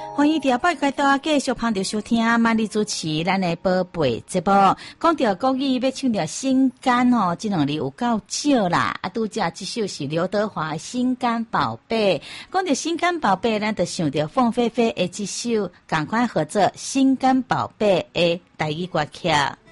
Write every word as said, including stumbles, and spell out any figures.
欢迎第二摆开到继续捧着收听曼丽主持咱的宝贝节目。讲到国语要唱到心肝哦，这两日有够少啦。啊，拄则这首是刘德华《心肝宝贝》。讲到心肝宝贝，咱就想到凤飞飞的这首赶快合作《心肝宝贝》的台语歌曲。